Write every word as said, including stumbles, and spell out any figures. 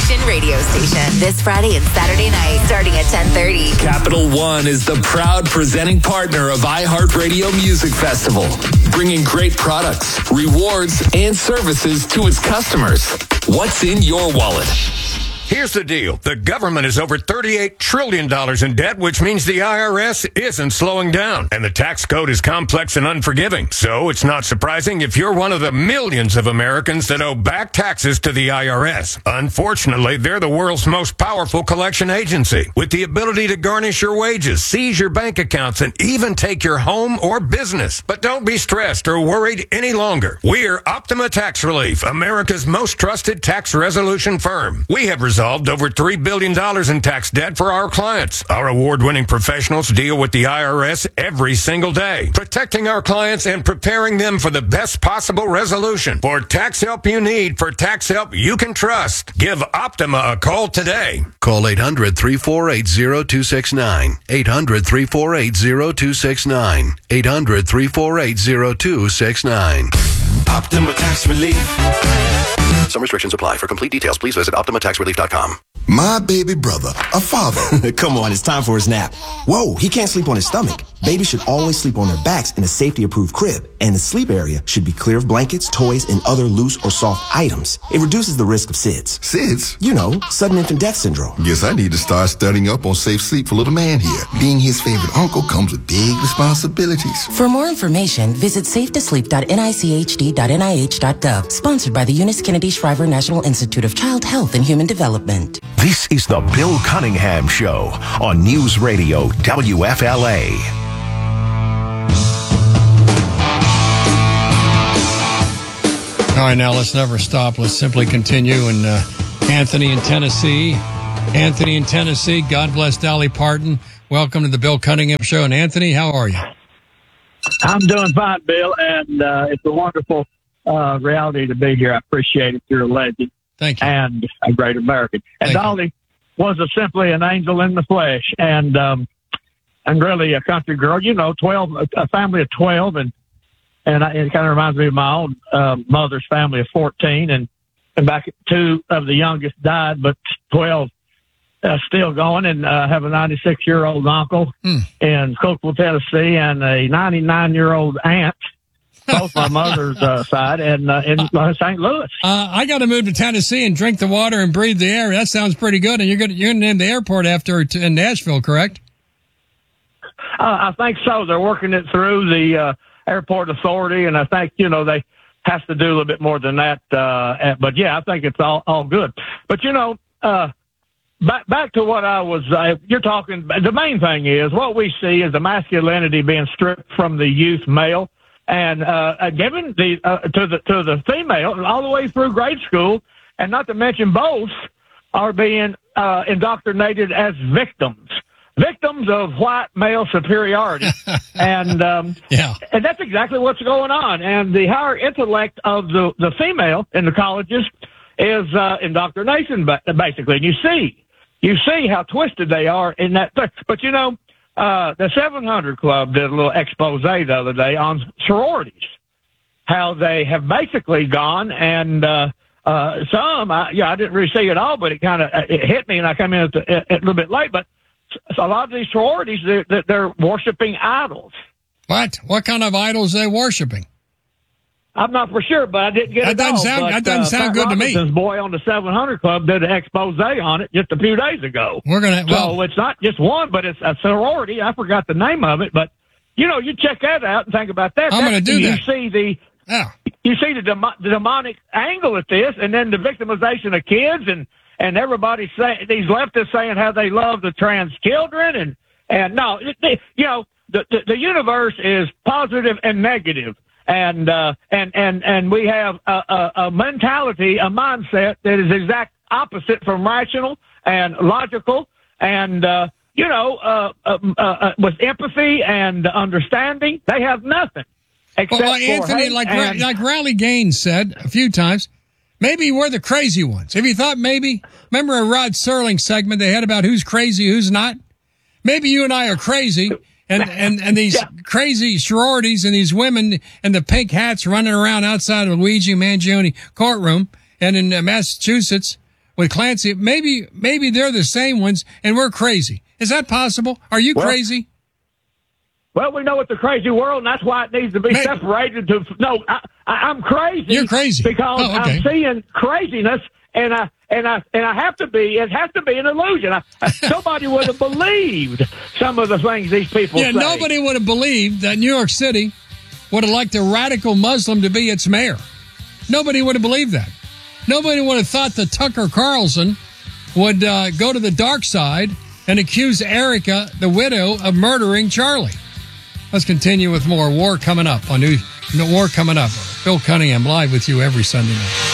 Nation radio station. This Friday and Saturday night, starting at ten thirty. Capital One is the proud presenting partner of iHeartRadio Music Festival, bringing great products, rewards, and services to its customers. What's in your wallet? Here's the deal. The government is over thirty-eight trillion dollars in debt, which means the I R S isn't slowing down. And the tax code is complex and unforgiving. So it's not surprising if you're one of the millions of Americans that owe back taxes to the I R S. Unfortunately, they're the world's most powerful collection agency, with the ability to garnish your wages, seize your bank accounts, and even take your home or business. But don't be stressed or worried any longer. We're Optima Tax Relief, America's most trusted tax resolution firm. We have resolved over three billion dollars in tax debt for our clients. Our award-winning professionals deal with the I R S every single day, protecting our clients and preparing them for the best possible resolution. For tax help you need, for tax help you can trust, give Optima a call today. Call eight hundred, three four eight, zero two six nine. eight hundred, three four eight, zero two six nine. eight hundred, three four eight, zero two six nine. Optima Tax Relief. Some restrictions apply. For complete details, please visit optima tax relief dot com. My baby brother, a father. Come on, it's time for his nap. Whoa, he can't sleep on his stomach. Babies should always sleep on their backs in a safety-approved crib, and the sleep area should be clear of blankets, toys, and other loose or soft items. It reduces the risk of S I D S. S I D S? You know, sudden infant death syndrome. Guess I need to start studying up on safe sleep for little man here. Being his favorite uncle comes with big responsibilities. For more information, visit safe to sleep dot N I C H D dot N I H dot gov. Sponsored by the Eunice Kennedy Shriver National Institute of Child Health and Human Development. This is the Bill Cunningham Show on News Radio W F L A. All right, now let's never stop. Let's simply continue. And uh, Anthony in Tennessee. Anthony in Tennessee. God bless Dolly Parton. Welcome to the Bill Cunningham Show. And Anthony, how are you? I'm doing fine, Bill, and uh, it's a wonderful uh, reality to be here. I appreciate it. You're a legend. Thank you. And a great American. And Thank Dolly was a, simply an angel in the flesh, and um, and really a country girl. You know, twelve, a family of twelve, and and I, it kind of reminds me of my own uh, mother's family of fourteen, and and back two of the youngest died, but twelve uh, still going, and uh, have a ninety-six year old uncle mm. in Cookville, Tennessee, and a ninety-nine year old aunt. Both my mother's uh, side and uh, in uh, Saint Louis. Uh, I got to move to Tennessee and drink the water and breathe the air. That sounds pretty good. And you're going to you're going to name the airport after t- in Nashville, correct? Uh, I think so. They're working it through the uh, airport authority, and I think you know they have to do a little bit more than that. Uh, at, but yeah, I think it's all all good. But you know, uh, back back to what I was. Uh, you're talking. The main thing is what we see is the masculinity being stripped from the youth male. And uh, given the uh, to the to the female all the way through grade school, and not to mention both are being uh, indoctrinated as victims, victims of white male superiority, and um, yeah, and that's exactly what's going on. And the higher intellect of the the female in the colleges is uh, indoctrination, basically. And you see, you see how twisted they are in that. Th- but you know. Uh, the seven hundred Club did a little expose the other day on sororities, how they have basically gone and, uh, uh, some, I, yeah, I didn't really see it all, but it kind of, it hit me and I came in at the, at, a little bit late, but a lot of these sororities, they're, they're worshiping idols. What? What kind of idols are they worshiping? I'm not for sure, but I didn't get that it doesn't all. Sound, but, that doesn't uh, sound Pat good Robinson's to me. boy on the seven hundred Club did an expose on it just a few days ago. We're gonna. Well, so it's not just one, but it's a sorority. I forgot the name of it, but you know, you check that out and think about that. I'm going to do you that. You see the, yeah. you see the, dem- the demonic angle at this, and then the victimization of kids, and and everybody saying these leftists saying how they love the trans children, and and no, it, it, you know, the, the the universe is positive and negative. And, uh, and, and, and we have a, a, a mentality, a mindset that is exact opposite from rational and logical and, uh, you know, uh, uh, uh, with empathy and understanding. They have nothing. Except well, well Anthony, for like, and, like Riley Gaines said a few times, maybe we're the crazy ones. Have you thought maybe, remember a Rod Serling segment they had about who's crazy, who's not? Maybe you and I are crazy. And, and, and these yeah. crazy sororities and these women in the pink hats running around outside of Luigi Mangione courtroom and in uh, Massachusetts with Clancy. Maybe maybe they're the same ones, and we're crazy. Is that possible? Are you well, crazy? Well, we know it's a crazy world, and that's why it needs to be maybe. separated. To no, I, I, I'm crazy. You're crazy because oh, okay. I'm seeing craziness, and I and I and I have to be. It has to be an illusion. I, nobody would have believed some of the things these people yeah, say. Yeah, nobody would have believed that New York City would have liked a radical Muslim to be its mayor. Nobody would have believed that. Nobody would have thought that Tucker Carlson would uh, go to the dark side and accuse Erica, the widow, of murdering Charlie. Let's continue with more War coming up on New War coming up. Bill Cunningham live with you every Sunday night.